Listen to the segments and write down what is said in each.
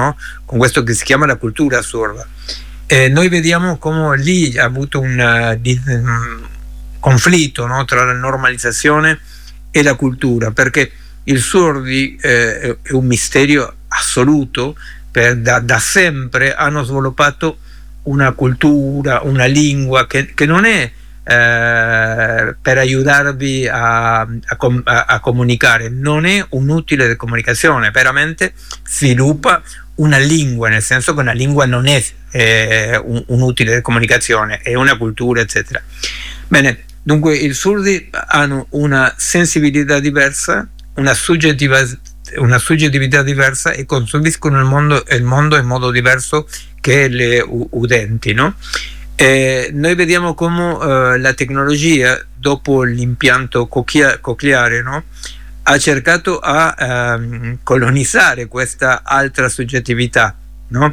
no? Con questo che si chiama la cultura assurda. Noi vediamo come lì ha avuto un conflitto, no? Tra la normalizzazione e la cultura, perché il surdi è un misterio assoluto. Da sempre hanno sviluppato una cultura, una lingua che non è per aiutarvi a comunicare, non è un utile di comunicazione, veramente sviluppa una lingua, nel senso che una lingua non è un utile di comunicazione, è una cultura, eccetera. Bene, dunque i surdi hanno una sensibilità diversa, una soggettività diversa e concepiscono il mondo in modo diverso che le udenti, no? Noi vediamo come la tecnologia, dopo l'impianto cocleare, no? Ha cercato a colonizzare questa altra soggettività, no?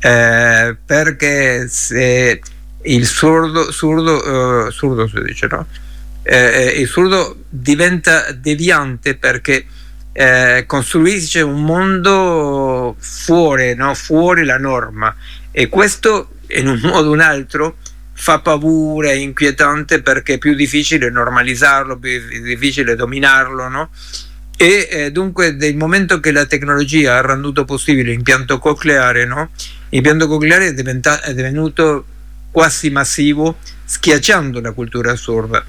Perché se il surdo si dice, no? Il surdo diventa deviante perché costruisce un mondo fuori, no? Fuori la norma, e questo in un modo o un altro fa paura, è inquietante, perché è più difficile normalizzarlo, più difficile dominarlo, no? E dunque nel momento che la tecnologia ha renduto possibile l'impianto cocleare, no? L'impianto cocleare è divenuto quasi massivo, schiacciando la cultura assurda.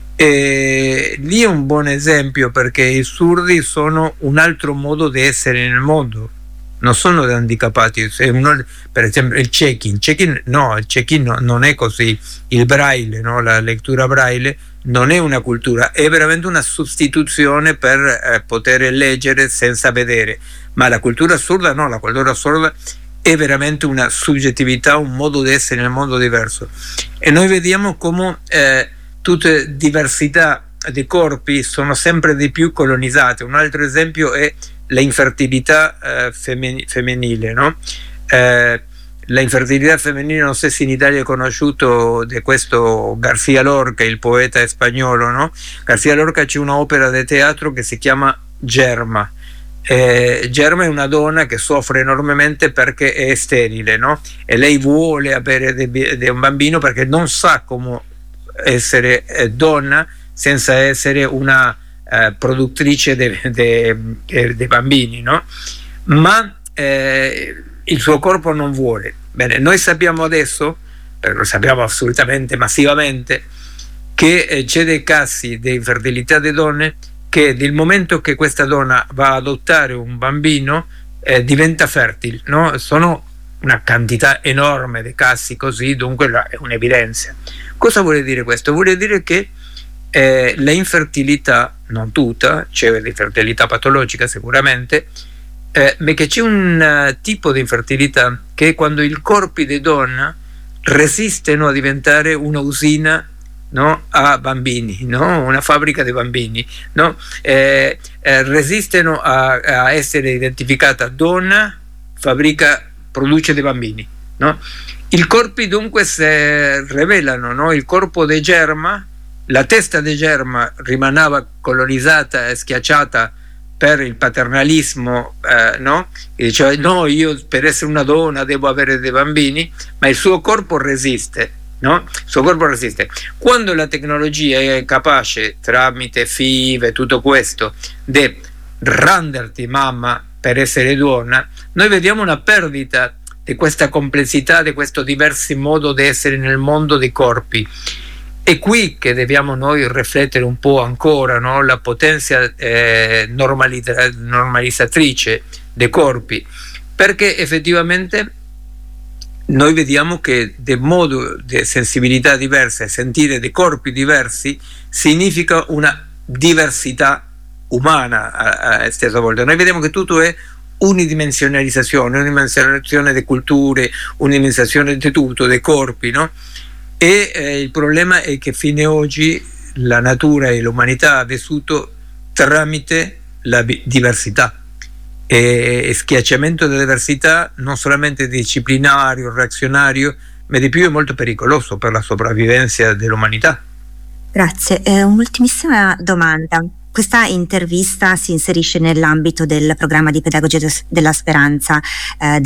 E lì è un buon esempio, perché i surdi sono un altro modo di essere nel mondo, non sono handicappati. Per esempio il check-in non è così. Il braille, no? La lettura braille non è una cultura, è veramente una sostituzione per poter leggere senza vedere. Ma la cultura assurda no, la cultura assurda è veramente una soggettività, un modo di essere nel mondo diverso. E noi vediamo come tutte diversità dei corpi sono sempre di più colonizzate. Un altro esempio è la infertilità femminile, no? La infertilità femminile, non so se in Italia è conosciuto di questo García Lorca, il poeta spagnolo, no? García Lorca c'è un'opera di teatro che si chiama Germa. Germa è una donna che soffre enormemente perché è sterile, no? E lei vuole avere un bambino perché non sa come essere donna senza essere una produttrice dei bambini, no? Ma il suo corpo non vuole. Bene, noi sappiamo adesso, lo sappiamo assolutamente massivamente, che c'è dei casi di infertilità di donne che nel momento che questa donna va ad adottare un bambino diventa fertile, no? Sono una quantità enorme di casi così, dunque è un'evidenza. Cosa vuole dire questo? Vuole dire che la infertilità, non tutta, c'è l'infertilità patologica sicuramente, ma che c'è un tipo di infertilità che è quando i corpi di donna resistono a diventare un'usina, no? A bambini, no? Una fabbrica di bambini, no? Resistono a essere identificata donna, produce dei bambini, no? I corpi dunque si rivelano, no? Il corpo di Germa, la testa di Germa rimaneva colonizzata e schiacciata per il paternalismo, no? E diceva no, io per essere una donna devo avere dei bambini, ma il suo corpo resiste, no? Il suo corpo resiste. Quando la tecnologia è capace, tramite FIV e tutto questo, di renderti mamma per essere donna, noi vediamo una perdita di questa complessità, di questo diverso modo di essere nel mondo dei corpi. È qui che dobbiamo noi riflettere un po' ancora, no? La potenza normalizzatrice dei corpi, perché effettivamente noi vediamo che del modo di sensibilità diversa e sentire dei corpi diversi significa una diversità umana a stessa volta. Noi vediamo che tutto è unidimensionalizzazione di culture, unidimensionalizzazione di tutto, dei corpi, no? E il problema è che fino ad oggi la natura e l'umanità ha vissuto tramite la diversità, e schiacciamento della diversità non solamente disciplinario, reazionario, ma di più è molto pericoloso per la sopravvivenza dell'umanità. Grazie. Un'ultimissima domanda. Questa intervista si inserisce nell'ambito del programma di Pedagogia della Speranza